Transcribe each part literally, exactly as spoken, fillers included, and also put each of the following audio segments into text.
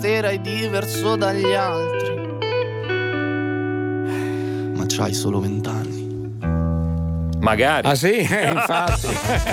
Erai diverso dagli altri, ma c'hai solo vent'anni. Magari. Ah sì? Eh, infatti.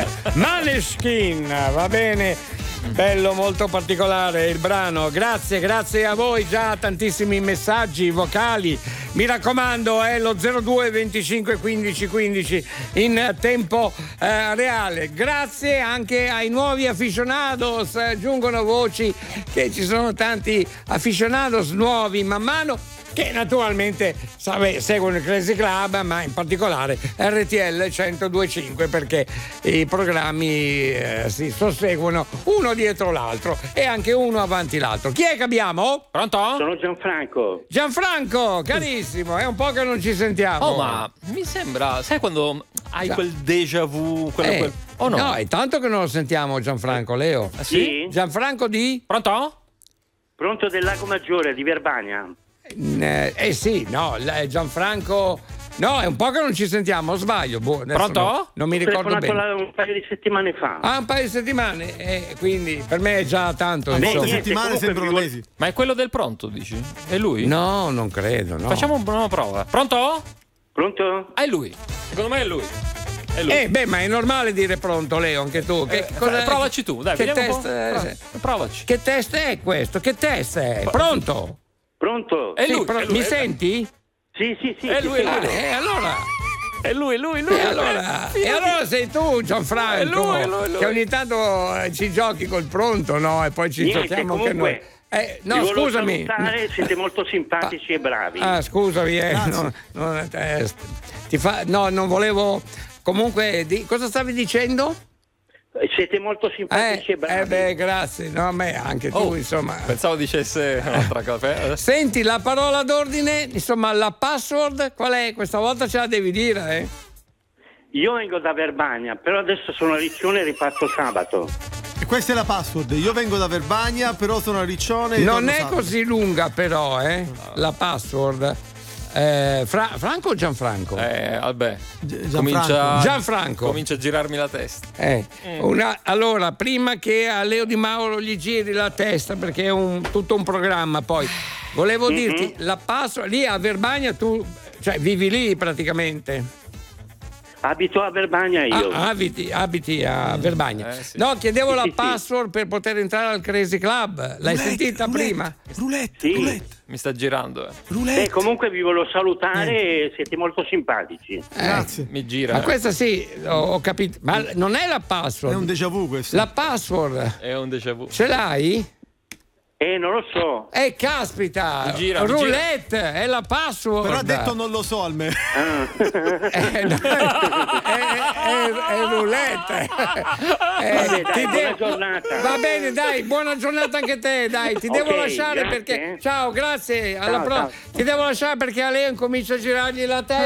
Maneskin, va bene. Bello, molto particolare il brano. Grazie, grazie a voi, già tantissimi messaggi vocali. Mi raccomando, è lo zero due venticinque quindici quindici in tempo eh, reale. Grazie anche ai nuovi aficionados, eh, giungono voci che ci sono tanti aficionados nuovi man mano, che naturalmente sabe, seguono il Crazy Club, ma in particolare R T L centodue e cinque, perché i programmi eh, si susseguono uno dietro l'altro e anche uno avanti l'altro. Chi è che abbiamo? Pronto? Sono Gianfranco. Gianfranco, carissimo, è un po' che non ci sentiamo. Oh, ma mi sembra, sai quando hai quel déjà vu, quello, Eh, quel... oh no? No, è tanto che non lo sentiamo, Gianfranco, Leo. Ah, sì? Gianfranco di? Pronto? Pronto, del Lago Maggiore di Verbania. Eh, eh sì, no, la- Gianfranco. No, è un po' che non ci sentiamo, sbaglio. Boh, adesso Pronto? No, non mi Ho ricordo telefonato bene. la- un paio di settimane fa. Ah, un paio di settimane, eh, quindi per me è già tanto. Beh, insomma. niente, settimane comunque sembrano vi vol- mesi. Ma è quello del pronto, dici? È lui? No, non credo, no. Facciamo una prova. Pronto? Pronto? Ah, è lui. Secondo me è lui. È lui. Eh, beh, ma è normale dire pronto, Leo, anche tu. Che, Eh, cosa- provaci tu, dai, che vediamo un test, po'. eh, Prova- Provaci. Che test è questo? Che test è? Pronto? Pronto? È Sì, lui, pro- è lui, mi è- senti? Sì, sì, sì. È sì, lui, sì. è lui. Eh, allora. È lui, è lui, lui. E allora, e allora sei tu, Gianfranco, È lui, è lui, è lui. che ogni tanto eh, ci giochi col pronto, no? E poi ci Niente, giochiamo comunque, anche noi. Eh, no, vi volevo scusami. salutare, siete molto simpatici e bravi. Ah, scusami, eh, no, no, eh, ti fa, no, non volevo. Comunque, di, cosa stavi dicendo? Siete molto Eh, simpatici e bravi. eh beh, grazie, no, a me anche tu, Oh, insomma. Pensavo dicesse un'altra cosa. Senti, la parola d'ordine, insomma, la password, qual è? Questa volta ce la devi dire, eh? Io vengo da Verbania, però adesso sono a Riccione e riparto sabato. E questa è la password. Io vengo da Verbania, però sono a Riccione. e Non torno è sabato. così lunga, però, eh? La password. Eh, Fra- Franco o Gianfranco? Eh, vabbè. Gianfranco. Comincia, Gianfranco. comincia a girarmi la testa. Eh, una- allora, prima che a Leo Di Mauro gli giri la testa, perché è un- tutto un programma, poi volevo dirti, la password lì a Verbania tu, cioè vivi lì praticamente. Abito a Verbania io. Ah, abiti, abiti a Verbania. Eh, sì. No, chiedevo Sì, la sì, sì. password per poter entrare al Crazy Club. L'hai Roulette, sentita roulette, prima? Roulette, Sì. roulette, Mi sta girando, eh. roulette. Eh, comunque vi volevo salutare e siete molto simpatici. Grazie. Mi gira. Ma questa sì, ho, ho capito. Ma non è la È password. un déjà vu questo. La password È un déjà vu. ce l'hai? Eh, non lo so. Eh, caspita! Mi gira, mi roulette è la password. Però ha detto non lo so almeno. Eh, no, è, è- è roulette. Eh, Vabbè, dai, ti buona giornata. Va bene, dai, buona giornata anche te, dai, ti devo Ok, lasciare grazie. perché ciao, grazie, alla Ciao, prossima. ciao. Ti devo lasciare perché a Leo incomincia a girargli la testa.